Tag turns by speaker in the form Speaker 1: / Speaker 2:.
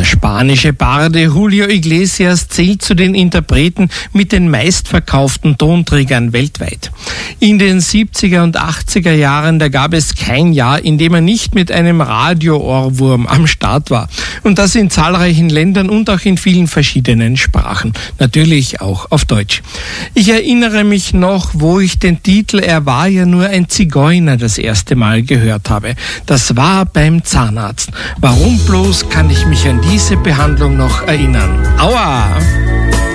Speaker 1: spanische Barde Julio Iglesias zählt zu den Interpreten mit den meistverkauften Tonträgern weltweit. In den 70er und 80er Jahren, da gab es kein Jahr, in dem er nicht mit einem Radio-Ohrwurm am Start war. Und das in zahlreichen Ländern und auch in vielen verschiedenen Sprachen. Natürlich auch auf Deutsch. Ich erinnere mich noch, wo ich den Titel "Er war ja nur ein Zigeuner" das erste Mal gehört habe. Das war beim Zahnarzt. Warum bloß kann ich mich an diese Behandlung noch erinnern? Aua!